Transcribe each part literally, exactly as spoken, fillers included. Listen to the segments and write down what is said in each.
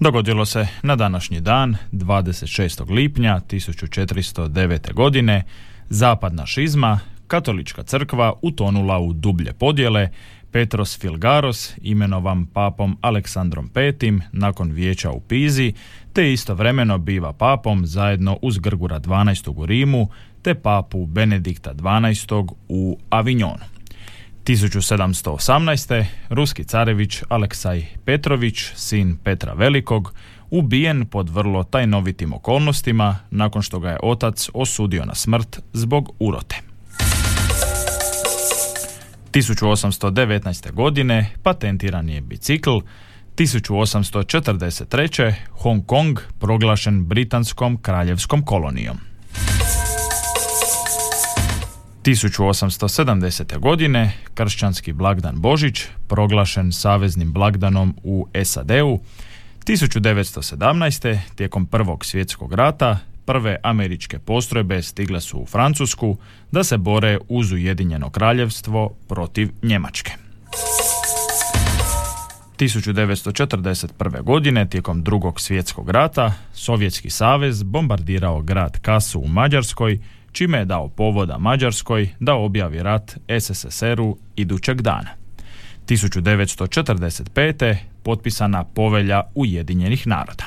Dogodilo se na današnji dan, dvadeset šestog lipnja tisuću četiristo devete. godine, zapadna šizma, katolička crkva utonula u dublje podjele, Petros Filgaros imenovan papom Aleksandrom petim nakon vijeća u Pizi, te istovremeno biva papom zajedno uz Grgura dvanaestog u Rimu, te papu Benedikta dvanaestog u Avignonu. tisuću sedamsto osamnaeste. ruski carević Aleksaj Petrović, sin Petra Velikog, ubijen pod vrlo tajnovitim okolnostima nakon što ga je otac osudio na smrt zbog urote. tisuću osamsto devetnaeste. godine patentiran je bicikl. tisuću osamsto četrdeset treće. Hong Kong proglašen britanskom kraljevskom kolonijom. tisuću osamsto sedamdesete. godine kršćanski blagdan Božić proglašen saveznim blagdanom u S A D-u. tisuću devetsto sedamnaeste. tijekom Prvog svjetskog rata prve američke postrojbe stigle su u Francusku da se bore uz Ujedinjeno kraljevstvo protiv Njemačke. tisuću devetsto četrdeset prve. godine tijekom Drugog svjetskog rata Sovjetski savez bombardirao grad Kasu u Mađarskoj, čime je dao povoda Mađarskoj da objavi rat S S S R-u idućeg dana. tisuću devetsto četrdeset pete. potpisana Povelja Ujedinjenih naroda.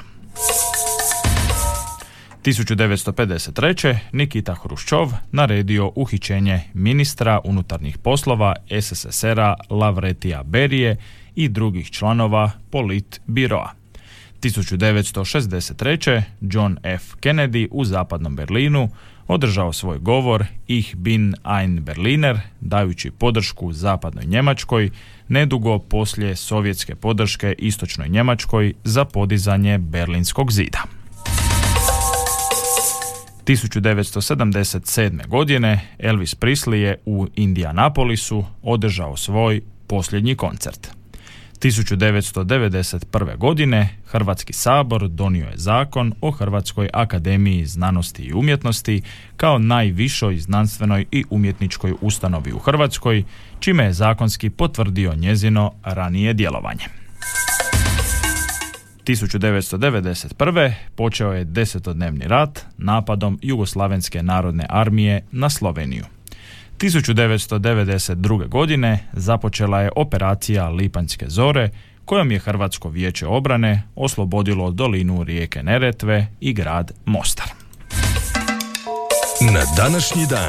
tisuću devetsto pedeset treće. Nikita Hruščov naredio uhićenje ministra unutarnjih poslova S S S R-a Lavretija Berije i drugih članova Politbiroa. tisuću devetsto šezdeset treće. John F. Kennedy u zapadnom Berlinu održao svoj govor Ich bin ein Berliner, dajući podršku zapadnoj Njemačkoj nedugo poslije sovjetske podrške istočnoj Njemačkoj za podizanje Berlinskog zida. tisuću devetsto sedamdeset sedme. godine Elvis Presley je u Indianapolisu održao svoj posljednji koncert. tisuću devetsto devedeset prve. godine Hrvatski sabor donio je zakon o Hrvatskoj akademiji znanosti i umjetnosti kao najvišoj znanstvenoj i umjetničkoj ustanovi u Hrvatskoj, čime je zakonski potvrdio njezino ranije djelovanje. tisuću devetsto devedeset prve. počeo je desetodnevni rat napadom Jugoslavenske narodne armije na Sloveniju. tisuću devetsto devedeset druge. godine započela je operacija Lipanjske zore, kojom je Hrvatsko vijeće obrane oslobodilo dolinu rijeke Neretve i grad Mostar. Na današnji dan